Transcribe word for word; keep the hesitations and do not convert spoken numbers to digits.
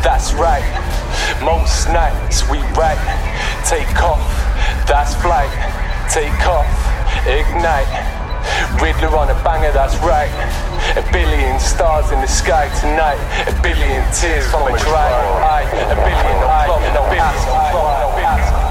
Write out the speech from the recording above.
that's right. Most nights we write, take off, that's flight, take off, ignite. Riddler on a banger, that's right. A billion stars in the sky tonight. A billion tears from a dry eye. A billion eyes, no billion, no billion.